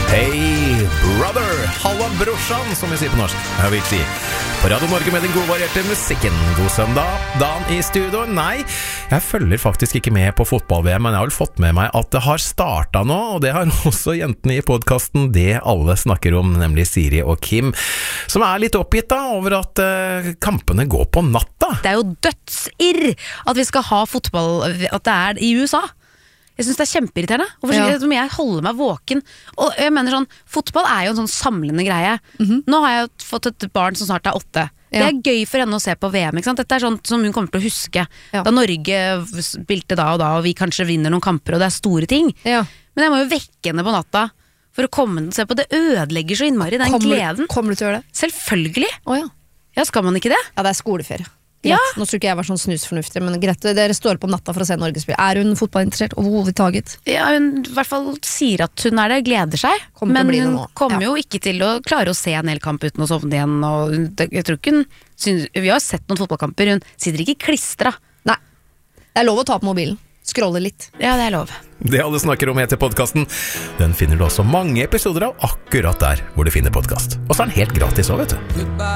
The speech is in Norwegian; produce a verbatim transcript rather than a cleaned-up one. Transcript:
Hey, brother! Halla, brorsan, som vi sier på norsk. Jeg vil si. På Radio Norge med den gode varierte musikken. God søndag, Dan i studio. Nei, jeg følger faktisk ikke med på fotball-V M, men jeg har vel fått med meg at det har startet nå, og det har også jentene i podcasten Det alle snakker om, nemlig Siri og Kim, som er litt oppgitt da, over at uh, kampene går på natta. Det er jo dødsirr at vi skal ha fotball, at det er i U S A. Jeg synes det er kjempeirriterende. Hvorfor ja. Så må jeg holde meg våken? Og jeg mener sånn, fotball er jo en sånn samlende greie. Mm-hmm. Nå har jeg fått et barn som snart er åtte. Ja. Det er gøy for henne å se på V M, ikke sant? Dette er sånt som hun kommer til å huske. Ja. Da Norge spilte da og da, og vi kanskje vinner noen kamper, og det er store ting. Ja. Men jeg må jo vekke henne på natta for å komme og se på. Det ødelegger så innmari den kommer, gleden. Kommer du til å gjøre det? Selvfølgelig. Oh, ja. Ja, skal man ikke det? Ja, det er skoleferie. Ja. Nå tror ikke jeg var sånn snusfornuftig, men greit, dere står på natta for å se Norge spille. Er hun fotballinteressert overhodet? Ja, hun i hvert fall sier at hun er det, gleder seg. Kommer men hun kommer ja. jo ikke til å klare å se en hel kamp uten å sovne igjen. Og jeg tror ikke hun synes, vi har sett noen fotballkamper, hun sitter ikke klistra. Nei, det er lov å ta på mobilen. Scrolle litt. Ja, det er lov. Det alle snakker om heter podcasten. Den finner du også mange episoder av akkurat der hvor du finner podcast. Og så er den helt gratis også, vet du.